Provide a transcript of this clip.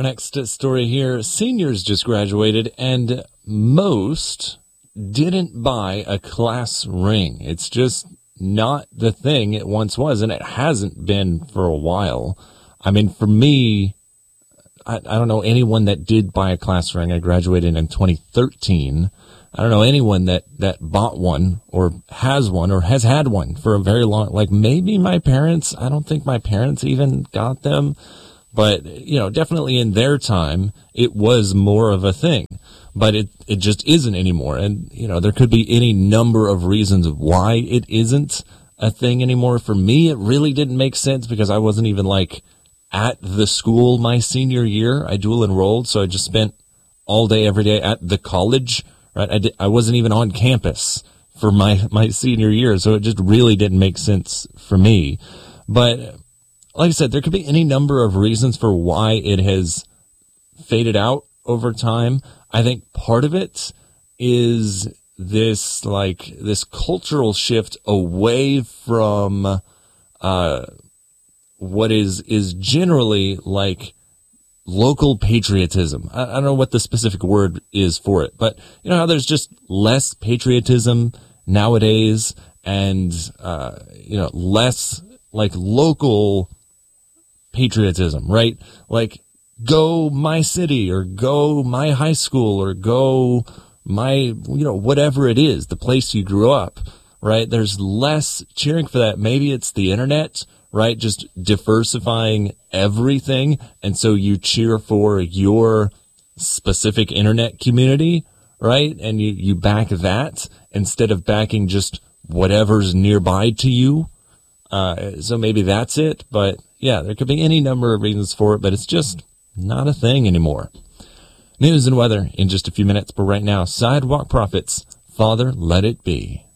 Our next story here, seniors just graduated and most didn't buy a class ring. It's just not the thing it once was, and it hasn't been for a while. I mean, for me, I don't know anyone that did buy a class ring. I graduated in 2013. I don't know anyone that bought one or has had one for a very long, like maybe my parents. I don't think my parents even got them, but definitely in their time, it was more of a thing, but it just isn't anymore. And, there could be any number of reasons why it isn't a thing anymore. For me, it really didn't make sense because I wasn't even at the school my senior year. I dual enrolled, so I just spent all day, every day at the college, right? I wasn't even on campus for my senior year, so it just really didn't make sense for me. But like I said, there could be any number of reasons for why it has faded out over time. I think part of it is this cultural shift away from, what is generally local patriotism. I don't know what the specific word is for it, but how there's just less patriotism nowadays and, less local patriotism, right? Go my city or go my high school or go my, whatever it is, the place you grew up, right? There's less cheering for that. Maybe it's the internet, right? Just diversifying everything. And so you cheer for your specific internet community, right? And you back that instead of backing just whatever's nearby to you. So maybe that's it. But yeah, there could be any number of reasons for it, but it's just not a thing anymore. News and weather in just a few minutes. But right now, Sidewalk Prophets, Father, Let It Be.